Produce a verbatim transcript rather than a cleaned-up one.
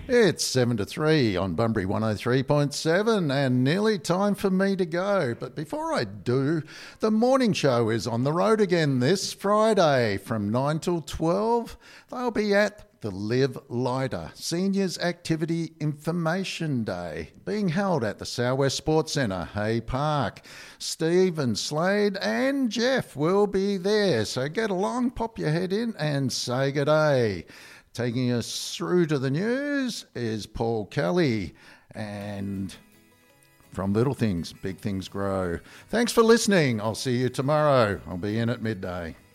It's seven to three on Bunbury one oh three point seven and nearly time for me to go. But before I do, the morning show is on the road again this Friday from nine till twelve. They'll be at the Live Lighter Seniors Activity Information Day being held at the South West Sports Centre, Hay Park. Steve and Slade and Jeff will be there, so get along, pop your head in and say good day. Taking us through to the news is Paul Kelly, and from little things, big things grow. Thanks for listening. I'll see you tomorrow. I'll be in at midday.